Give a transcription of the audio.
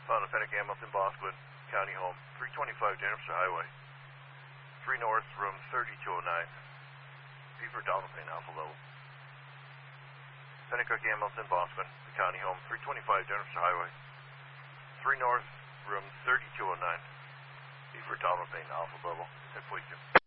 Found a Fennec ambulance in Bosquen, county home, 325 Janister Highway. 3 North, room 3209. Fever abdominal pain, alpha level. Fennec ambulance in Bosquen, the county home, 325 Janister Highway. 3 North, room 3209. Fever abdominal pain, alpha level. 10.2.